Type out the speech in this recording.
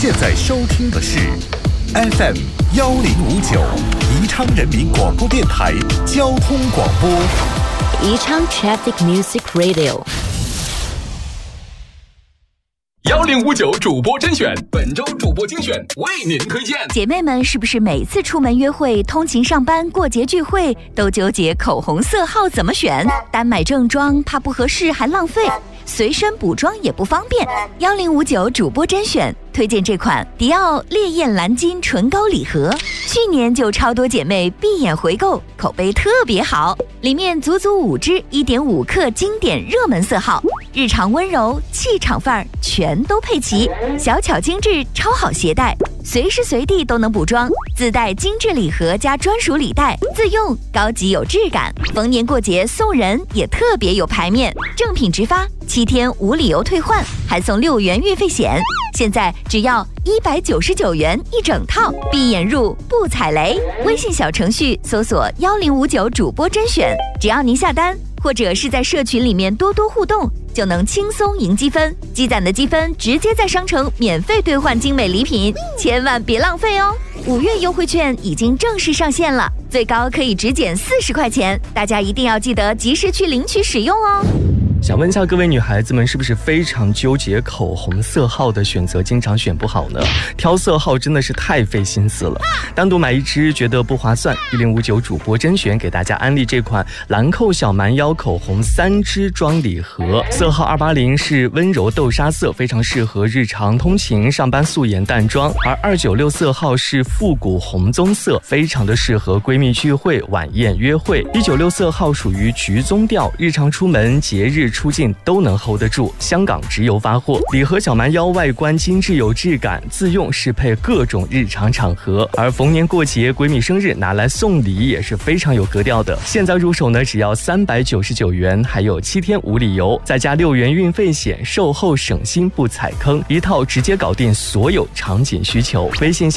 现在收听的是 FM 1059宜昌人民广播电台交通广播。 宜昌 Traffic Music Radio。 1059主播甄选，本周主播精选为您推荐。 姐妹们是不是每次出门约会、通勤上班、过节聚会都纠结口红色号怎么选？单买正装怕不合适还浪费，随身补妆也不方便。1059主播甄选推荐这款迪奥烈焰蓝金唇膏礼盒，去年就超多姐妹闭眼回购，口碑特别好。里面足足5支1.5克经典热门色号，日常温柔、气场范儿全都配齐，小巧精致，超好携带，随时随地都能补妆。自带精致礼盒加专属礼袋，自用高级有质感。逢年过节送人也特别有排面，正品直发，7天无理由退换，还送6元运费险。现在只要199元一整套，闭眼入不踩雷。微信小程序搜索1059主播甄选，只要您下单或者是在社群里面多多互动，就能轻松赢积分，积攒的积分直接在商城免费兑换精美礼品，千万别浪费哦！5月优惠券已经正式上线了，最高可以直减40块钱，大家一定要记得及时去领取使用哦。 想问一下各位女孩子们，是不是非常纠结口红色号的选择，经常选不好呢？挑色号真的是太费心思了，单独买一支觉得不划算。1059主播甄选给大家安利这款兰蔻小蛮腰口红3支装礼盒，色号280是温柔豆沙色，非常适合日常通勤、上班素颜淡妆；而296色号是复古红棕色，非常的适合闺蜜聚会、晚宴约会。196色号属于橘棕调，日常出门、节日出境都能 hold 得住，香港直邮发货。礼盒小蛮腰外观精致有质感，自用适配各种日常场合，而逢年过节、闺蜜生日拿来送礼也是非常有格调的。现在入手呢，只要399元，还有7天无理由，再加6元运费险，售后省心不踩坑，一套直接搞定所有场景需求。微信